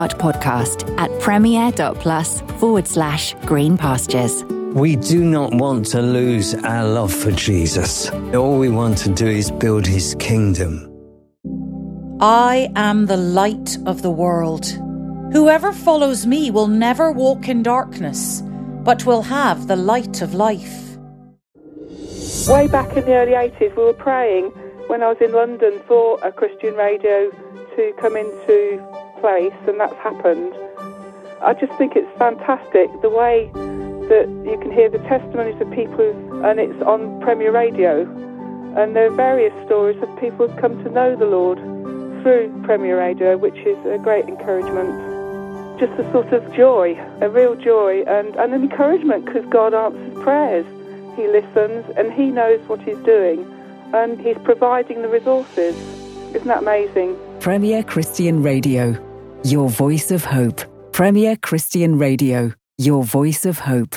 podcast at premier.plus/green pastures. We do not want to lose our love for Jesus. All we want to do is build his kingdom. I am the light of the world. Whoever follows me will never walk in darkness, but will have the light of life. Way back in the early 80s, we were praying when I was in London for a Christian radio to come into place, and that's happened. I just think it's fantastic the way that you can hear the testimonies of people, and it's on Premier Radio, and there are various stories of people who've come to know the Lord through Premier Radio, which is a great encouragement. Just a sort of joy, a real joy, and an encouragement, because God answers prayers. He listens and he knows what he's doing, and he's providing the resources. Isn't that amazing? Premier Christian Radio, your voice of hope. Premier Christian Radio, your voice of hope.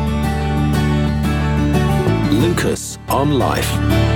Lucas on Life.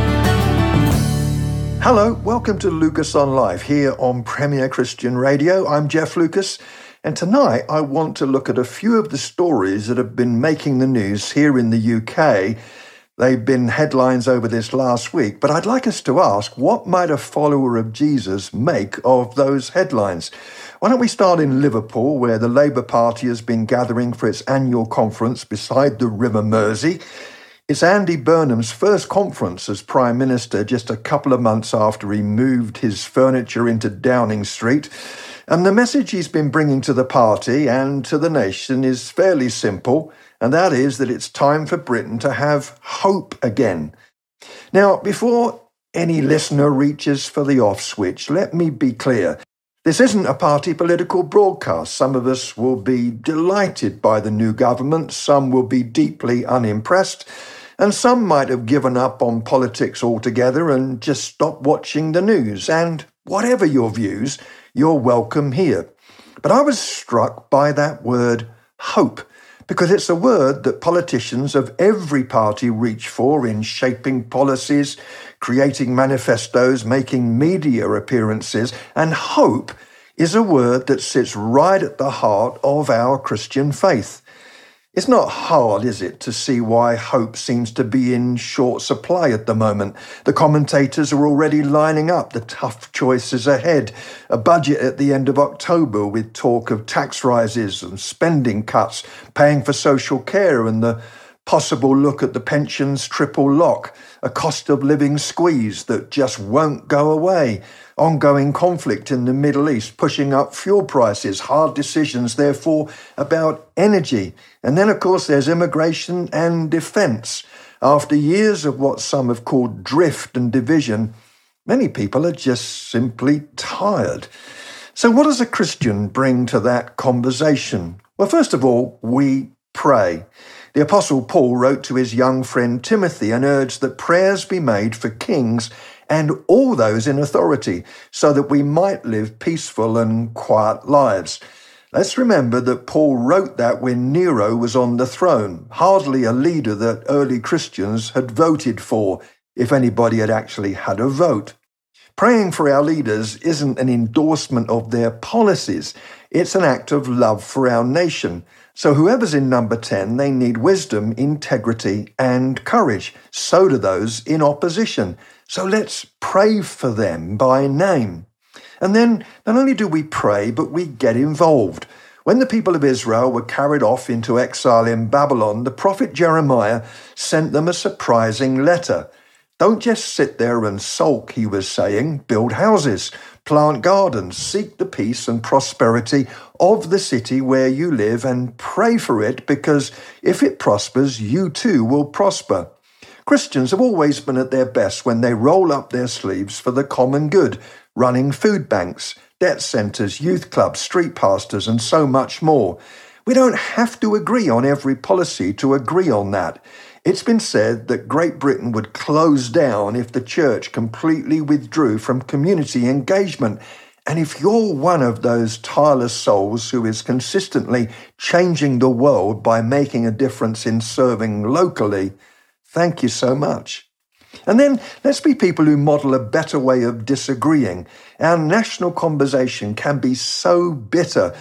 Hello, welcome to Lucas on Life here on Premier Christian Radio. I'm Jeff Lucas, and tonight I want to look at a few of the stories that have been making the news here in the UK. They've been headlines over this last week, but I'd like us to ask, what might a follower of Jesus make of those headlines? Why don't we start in Liverpool, where the Labour Party has been gathering for its annual conference beside the River Mersey. It's Andy Burnham's first conference as Prime Minister, just a couple of months after he moved his furniture into Downing Street. And the message he's been bringing to the party and to the nation is fairly simple, and that is that it's time for Britain to have hope again. Now, before any listener reaches for the off switch, let me be clear. This isn't a party political broadcast. Some of us will be delighted by the new government, some will be deeply unimpressed, and some might have given up on politics altogether and just stopped watching the news. And whatever your views, you're welcome here. But I was struck by that word, hope, because it's a word that politicians of every party reach for in shaping policies, creating manifestos, making media appearances, and hope is a word that sits right at the heart of our Christian faith. It's not hard, is it, to see why hope seems to be in short supply at the moment. The commentators are already lining up the tough choices ahead. A budget at the end of October with talk of tax rises and spending cuts, paying for social care and the possible look at the pensions triple lock, a cost of living squeeze that just won't go away, ongoing conflict in the Middle East pushing up fuel prices, hard decisions therefore about energy. And then of course there's immigration and defence. After years of what some have called drift and division, many people are just simply tired. So what does a Christian bring to that conversation? Well, first of all, we pray. The Apostle Paul wrote to his young friend Timothy and urged that prayers be made for kings and all those in authority, so that we might live peaceful and quiet lives. Let's remember that Paul wrote that when Nero was on the throne, hardly a leader that early Christians had voted for, if anybody had actually had a vote. Praying for our leaders isn't an endorsement of their policies, it's an act of love for our nation. So whoever's in number 10, they need wisdom, integrity, and courage. So do those in opposition. So let's pray for them by name. And then not only do we pray, but we get involved. When the people of Israel were carried off into exile in Babylon, the prophet Jeremiah sent them a surprising letter. Don't just sit there and sulk, he was saying. Build houses, plant gardens, seek the peace and prosperity of the city where you live and pray for it, because if it prospers, you too will prosper. Christians have always been at their best when they roll up their sleeves for the common good, running food banks, debt centres, youth clubs, street pastors, and so much more. We don't have to agree on every policy to agree on that. It's been said that Great Britain would close down if the church completely withdrew from community engagement. And if you're one of those tireless souls who is consistently changing the world by making a difference in serving locally, thank you so much. And then let's be people who model a better way of disagreeing. Our national conversation can be so bitter